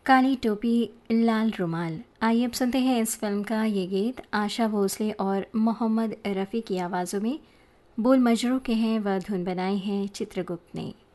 काली टोपी लाल रुमाल। आइए अब सुनते हैं इस फिल्म का ये गीत आशा भोसले और मोहम्मद रफ़ी की आवाज़ों में। बोल मजरू के हैं व धुन बनाई है चित्रगुप्त ने।